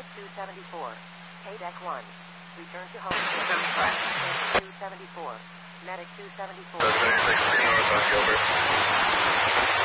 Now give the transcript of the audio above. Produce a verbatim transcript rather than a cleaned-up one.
Medic two seventy-four. K-Deck one. Return to home. two seventy-four. Medic two seventy-four. thirty-six north on Gilbert.